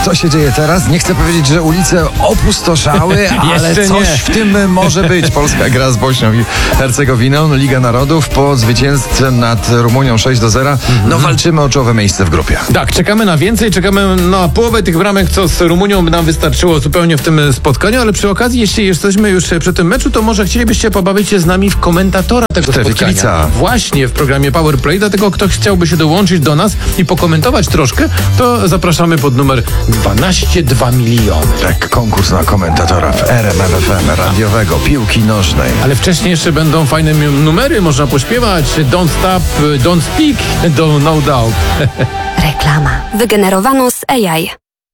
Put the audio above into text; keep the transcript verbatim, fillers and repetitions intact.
Co się dzieje teraz? Nie chcę powiedzieć, że ulice opustoszały, ale Jeszcze coś nie. w tym może być. Polska gra z Bośnią i Hercegowiną. Liga Narodów po zwycięstwie nad Rumunią sześć do zera. No walczymy o czołowe miejsce w grupie. Tak, czekamy na więcej, czekamy na połowę tych bramek, co z Rumunią by nam wystarczyło zupełnie w tym spotkaniu, ale przy okazji, jeśli jesteśmy już przy tym meczu, to może chcielibyście pobawić się z nami w komentatora tego Strefie spotkania. kibica. Właśnie w programie Power Play, dlatego kto chciałby się dołączyć do nas i pokomentować troszkę, to zapraszamy pod numer dwanaście dwa miliony. Tak, konkurs na komentatora w R M F F M radiowego, piłki nożnej. Ale wcześniej jeszcze będą fajne m- numery, można pośpiewać Don't Stop, Don't Speak, do No Doubt. Reklama. Wygenerowano z A I.